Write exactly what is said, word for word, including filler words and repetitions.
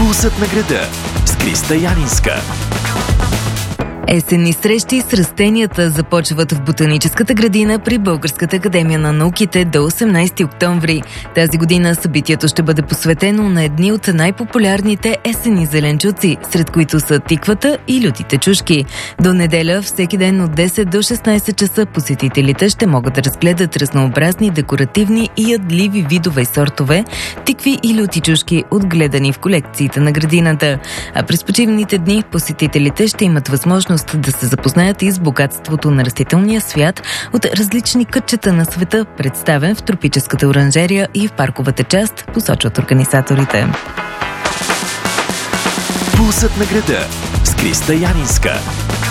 Пулсът на града с Криста Янинска. Есенни срещи с растенията започват в Ботаническата градина при Българската академия на науките до осемнайсети октомври. Тази година събитието ще бъде посветено на едни от най-популярните есенни зеленчуци, сред които са тиквата и лютите чушки. До неделя, всеки ден от десет до шестнайсет часа, посетителите ще могат да разгледат разнообразни декоративни и ядливи видове и сортове, тикви и люти чушки, отгледани в колекциите на градината. А през почивните дни посетителите ще имат възможност да се запознаят и с богатството на растителния свят от различни кътчета на света, представен в тропическата оранжерия и в парковата част, посочват организаторите. Пулсът на града с Криста Янинска.